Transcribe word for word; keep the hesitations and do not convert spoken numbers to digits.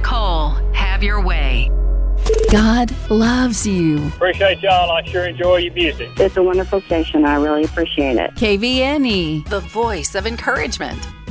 Nicole, have your way. God loves you. Appreciate y'all. I sure enjoy your music. It's a wonderful station. I really appreciate it. K V N E. The voice of encouragement.